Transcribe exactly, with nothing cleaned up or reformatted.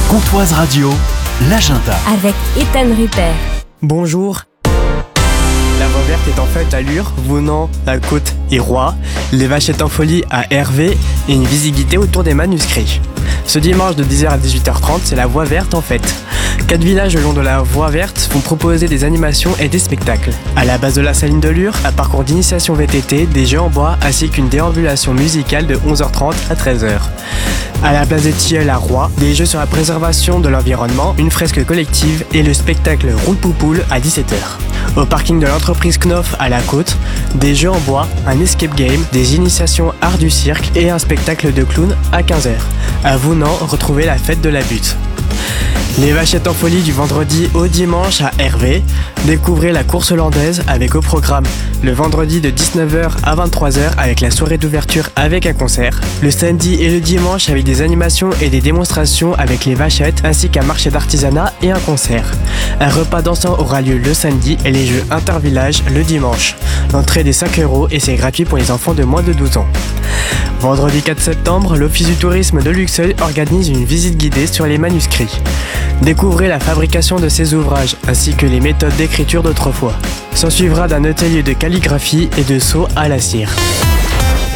Pontoise Radio, l'agenda. Avec Ethan Rupert. Bonjour. La voie verte est en fait à Lure, Vounan, la Côte et Roy, les Vachettes en folie à Hervé et une visibilité autour des manuscrits. Ce dimanche de dix heures à dix-huit heures trente, c'est la voie verte en fête. Quatre villages le long de la voie verte vont proposer des animations et des spectacles. À la base de la saline de Lure, un parcours d'initiation V T T, des jeux en bois ainsi qu'une déambulation musicale de onze heures trente à treize heures. À la place des Tilleuls à Roy, des jeux sur la préservation de l'environnement, une fresque collective et le spectacle Roule Poupoule à dix-sept heures. Au parking de l'entreprise Knof à la Côte, des jeux en bois, un escape game, des initiations art du cirque et un spectacle de clown à quinze heures. À Vounan, retrouvez la fête de la butte. Les Vachettes en folie du vendredi au dimanche à Hervé. Découvrez la course hollandaise avec au programme le vendredi de dix-neuf heures à vingt-trois heures avec la soirée d'ouverture avec un concert. Le samedi et le dimanche avec des animations et des démonstrations avec les vachettes ainsi qu'un marché d'artisanat et un concert. Un repas dansant aura lieu le samedi et les jeux intervillages le dimanche. L'entrée est cinq euros et c'est gratuit pour les enfants de moins de douze ans. Vendredi quatre septembre, l'Office du tourisme de Luxeuil organise une visite guidée sur les manuscrits. Découvrez la fabrication de ces ouvrages ainsi que les méthodes d'écriture d'autrefois. S'en suivra d'un atelier de calligraphie et de saut à la cire.